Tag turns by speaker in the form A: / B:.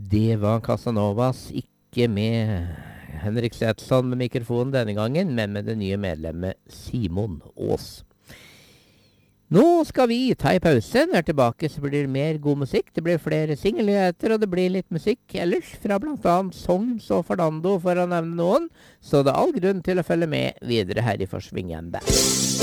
A: Det var Casanovas, ikke med Henrik Setson med mikrofonen denne gangen, men med det nye medlemmet Simon Aas. Nå skal vi ta en pause. Når tilbake så blir det mer god musikk. Det blir flere singelnyheter, og det blir litt musikk ellers fra blant annet Sogns og Fernando, for å nevne noen. Så det er all grunn til å følge med videre her i Forsvingende.